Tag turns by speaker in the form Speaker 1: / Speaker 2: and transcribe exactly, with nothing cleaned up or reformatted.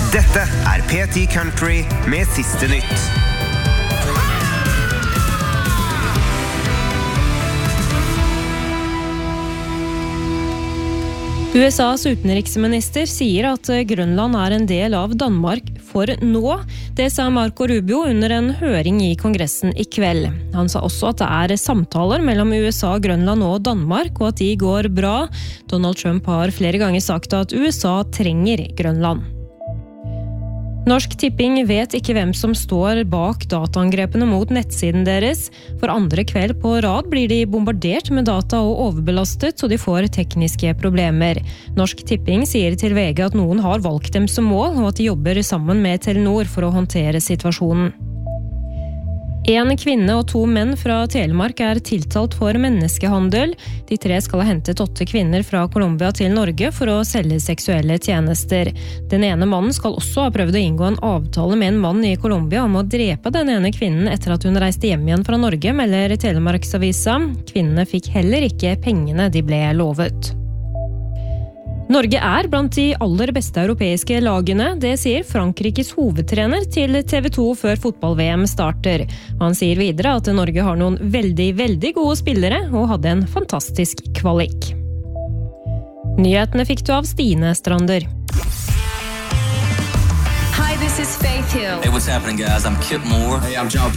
Speaker 1: Dette er P ti Country med siste nytt.
Speaker 2: U S A's utenriksminister sier at Grønland er en del av Danmark for nå. Det sa Marco Rubio under en høring i Kongressen i kveld. Han sa også at det er samtaler mellom U S A, Grønland og Danmark, og at de går bra. Donald Trump har flere ganger sagt at U S A trenger Grønland. Norsk Tipping vet ikke hvem som står bak dataangrepene mot nettsiden deres. For andre kveld på rad blir de bombardert med data og overbelastet, så de får tekniske problemer. Norsk Tipping sier til V G at noen har valgt dem som mål, og at de jobber sammen med Telenor for å håndtere situasjonen. En kvinne og to menn fra Telemark er tiltalt for menneskehandel. De tre skal ha hentet åtte kvinner fra Colombia til Norge for å selge seksuelle tjenester. Den ene mannen skal også ha prøvd å inngå en avtale med en mann i Colombia om å drepe den ene kvinnen etter at hun reiste hjem igjen fra Norge, melder Telemarksavisa. Kvinnene fikk heller ikke pengene de ble lovet. Norge er blant de aller beste europeiske lagene, det sier Frankrikes hovedtrener til T V to før fotball-V M starter. Han sier videre at Norge har noen veldig, veldig gode spillere og hadde en fantastisk kvalik. Nyhetene fikk du av Stine Strander.
Speaker 3: Hi, this is Faith Hill.
Speaker 4: Hey, what's happening, guys? I'm Kip Moore.
Speaker 5: Hey, I'm John